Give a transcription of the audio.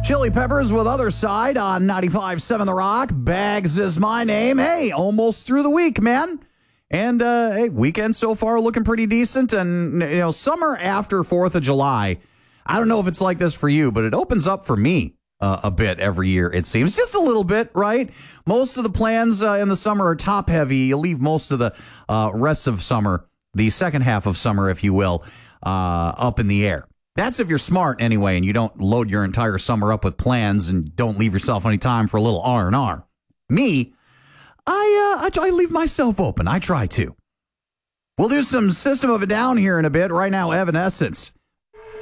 Chili Peppers with Other Side on 95.7 The Rock. Bags is my name. Hey, almost through the week, man. And, hey, weekend so far looking pretty decent. And, you know, summer after 4th of July, I don't know if it's like this for you, but it opens up for me a bit every year, it seems. Just a little bit, right? Most of the plans in the summer are top heavy. You leave most of the rest of summer, the second half of summer, if you will, up in the air. That's if you're smart anyway, and you don't load your entire summer up with plans and don't leave yourself any time for a little R&R. Me, I leave myself open. I try to. We'll do some System of a Down here in a bit. Right now, Evanescence.